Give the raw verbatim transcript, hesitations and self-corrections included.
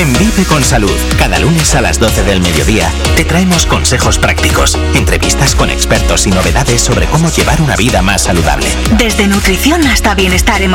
En Vive con Salud, cada lunes a las doce del mediodía, te traemos consejos prácticos, entrevistas con expertos y novedades sobre cómo llevar una vida más saludable. Desde nutrición hasta bienestar emocional.